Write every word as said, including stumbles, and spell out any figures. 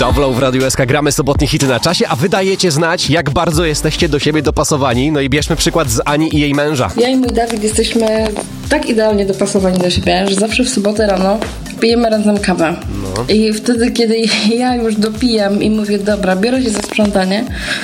Dove w Radiu S K gramy sobotnie hity na czasie, a wy dajecie znać, jak bardzo jesteście do siebie dopasowani. No i bierzmy przykład z Ani i jej męża. Ja i mój Dawid jesteśmy tak idealnie dopasowani do siebie, że zawsze w sobotę rano pijemy razem kawę. No. I wtedy, kiedy ja już dopijam i mówię, dobra, biorę się za sprzątanie,